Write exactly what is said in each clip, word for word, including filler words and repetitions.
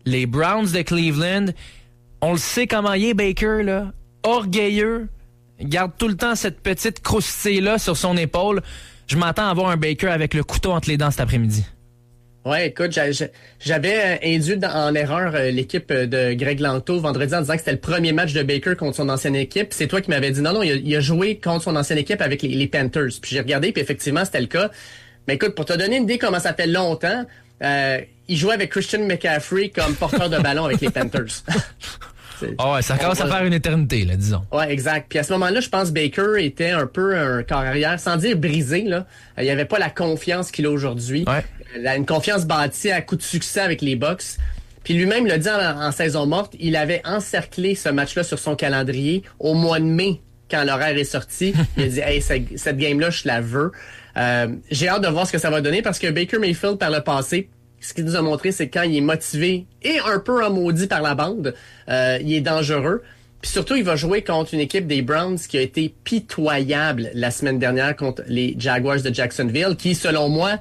les Browns de Cleveland, on le sait comment il est, Baker, là, orgueilleux, il garde tout le temps cette petite croustille-là sur son épaule. Je m'attends à voir un Baker avec le couteau entre les dents cet après-midi. Ouais, écoute, j'avais induit en erreur l'équipe de Greg Lanto vendredi en disant que c'était le premier match de Baker contre son ancienne équipe. C'est toi qui m'avais dit non, non, il a, il a joué contre son ancienne équipe avec les, les Panthers. Puis j'ai regardé, puis effectivement, c'était le cas. Mais écoute, pour te donner une idée comment ça fait longtemps, euh, il jouait avec Christian McCaffrey comme porteur de ballon avec les Panthers. Oh ouais, ça commence à faire une éternité, là, disons. Ouais, exact. Puis à ce moment-là, je pense que Baker était un peu un corps arrière, sans dire brisé, là. Il n'y avait pas la confiance qu'il a aujourd'hui. Ouais. Une confiance bâtie à coup de succès avec les Bucks. Puis lui-même l'a dit en, en saison morte, il avait encerclé ce match-là sur son calendrier au mois de mai, quand l'horaire est sorti. Il a dit, hey, cette, cette game-là, je la veux. Euh, j'ai hâte de voir ce que ça va donner parce que Baker Mayfield, par le passé, ce qu'il nous a montré, c'est que quand il est motivé et un peu en maudit par la bande, euh, il est dangereux. Puis surtout, il va jouer contre une équipe des Browns qui a été pitoyable la semaine dernière contre les Jaguars de Jacksonville, qui, selon moi,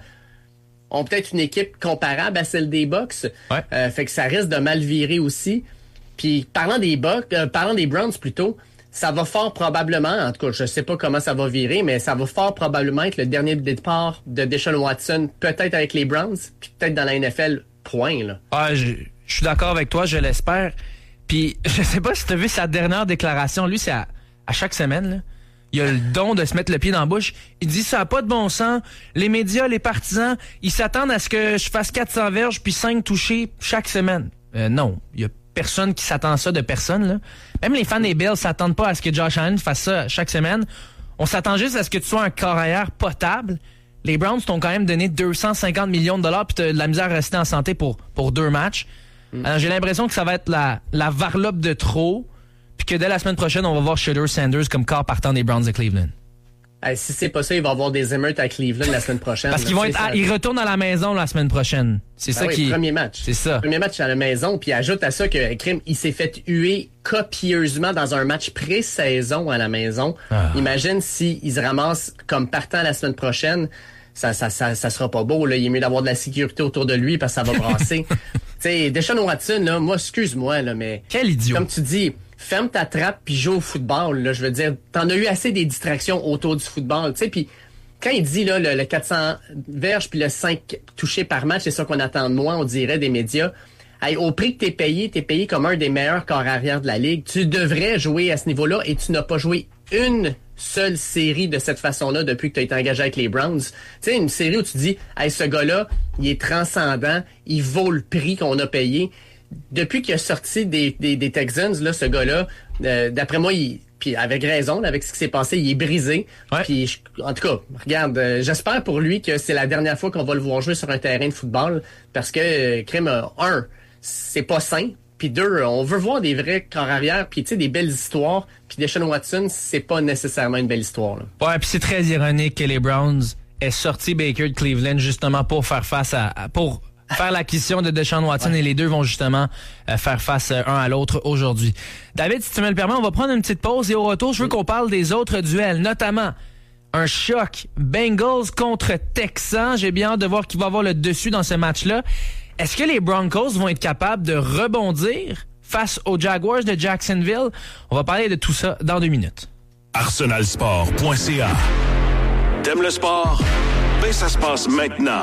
ont peut-être une équipe comparable à celle des Bucks. Ouais. Euh, fait que ça risque de mal virer aussi. Puis parlant des Bucks, euh, parlant des Browns plutôt, ça va fort probablement, en tout cas, je sais pas comment ça va virer, mais ça va fort probablement être le dernier départ de Deshaun Watson, peut-être avec les Browns, puis peut-être dans la N F L, point, là. Ah, je, je suis d'accord avec toi, je l'espère. Puis, je sais pas si tu as vu sa dernière déclaration. Lui, c'est à, à chaque semaine, là. Il a le don de se mettre le pied dans la bouche. Il dit, ça n'a pas de bon sens. Les médias, les partisans, ils s'attendent à ce que je fasse quatre cents verges puis cinq touchés chaque semaine. Euh, non, il y a personne qui s'attend à ça de personne, là. Même les fans des Bills s'attendent pas à ce que Josh Allen fasse ça chaque semaine. On s'attend juste à ce que tu sois un corps arrière potable. Les Browns t'ont quand même donné deux cent cinquante millions de dollars puis t'as de la misère à rester en santé pour, pour deux matchs. Mm. Alors, j'ai l'impression que ça va être la, la varlope de trop puis que dès la semaine prochaine, on va voir Shedeur Sanders comme corps partant des Browns de Cleveland. Hey, si c'est pas ça, il va y avoir des émeutes à Cleveland la semaine prochaine. Parce qu'ils vont être, à, ils retournent à la maison la semaine prochaine. C'est ben ça oui, qui. Premier match. C'est ça. Premier match à la maison, puis ajoute à ça que Krim, il s'est fait huer copieusement dans un match pré-saison à la maison. Ah. Imagine s'il se ramasse comme partant la semaine prochaine, ça, ça, ça, ça sera pas beau. Là, il est mieux d'avoir de la sécurité autour de lui parce que ça va brasser. Tu sais, Deshaun Watson, là, moi, excuse-moi, là, mais quel idiot. Comme tu dis. Ferme ta trappe puis joue au football. Là, je veux dire, t'en as eu assez des distractions autour du football. Tu sais, puis quand il dit là le, le quatre cents verges puis le cinq touchés par match, c'est ça qu'on attend de moi, on dirait des médias. Hey, au prix que t'es payé, t'es payé comme un des meilleurs corps arrière de la ligue. Tu devrais jouer à ce niveau-là et tu n'as pas joué une seule série de cette façon-là depuis que tu as été engagé avec les Browns. Tu sais, une série où tu dis, hey, ce gars-là, il est transcendant, il vaut le prix qu'on a payé. Depuis qu'il a sorti des, des, des Texans, là, ce gars-là, euh, d'après moi, il, puis avec raison, là, avec ce qui s'est passé, il est brisé. Ouais. Puis, je, en tout cas, regarde, euh, j'espère pour lui que c'est la dernière fois qu'on va le voir jouer sur un terrain de football, parce que, euh, crème, euh, un, c'est pas sain. Puis deux, on veut voir des vrais corps arrière, puis tu sais, des belles histoires. Puis Deshaun Watson, c'est pas nécessairement une belle histoire, là. Ouais, puis c'est très ironique que les Browns aient sorti Baker de Cleveland justement pour faire face à, à pour faire l'acquisition de Deshaun Watson ouais. Et les deux vont justement euh, faire face euh, un à l'autre aujourd'hui. David, si tu me le permets, on va prendre une petite pause et au retour, je veux qu'on parle des autres duels, notamment un choc Bengals contre Texans. J'ai bien hâte de voir qui va avoir le dessus dans ce match-là. Est-ce que les Broncos vont être capables de rebondir face aux Jaguars de Jacksonville? On va parler de tout ça dans deux minutes. arsenal sport point c a. T'aimes le sport? Ben ça se passe maintenant.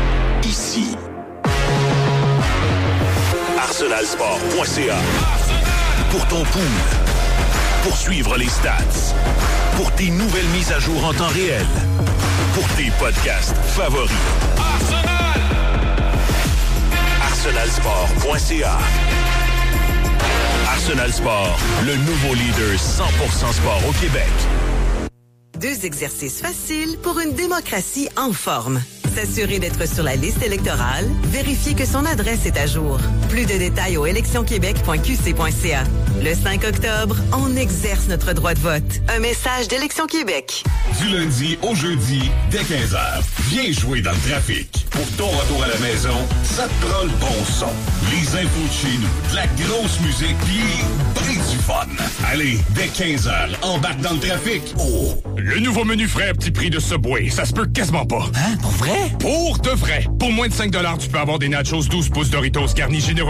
Ici. arsenal sport point c a. Pour ton pool. Pour suivre les stats. Pour tes nouvelles mises à jour en temps réel. Pour tes podcasts favoris. Arsenal! arsenal sport point c a. Arsenal Sport, le nouveau leader cent pour cent sport au Québec. Deux exercices faciles pour une démocratie en forme. S'assurer d'être sur la liste électorale, vérifier que son adresse est à jour. Plus de détails au élections québec point q c point c a. Le cinq octobre, on exerce notre droit de vote. Un message d'Élections Québec. Du lundi au jeudi, dès quinze heures, viens jouer dans le trafic. Pour ton retour à la maison, ça te prend le bon son. Les infos de chez nous, de la grosse musique, puis brin du fun. Allez, dès quinze heures, embarque dans le trafic. Oh! Le nouveau menu frais à petit prix de Subway, ça se peut quasiment pas. Hein? Pour vrai? Pour de vrai. Pour moins de cinq dollars, tu peux avoir des nachos douze pouces Doritos garnis généreux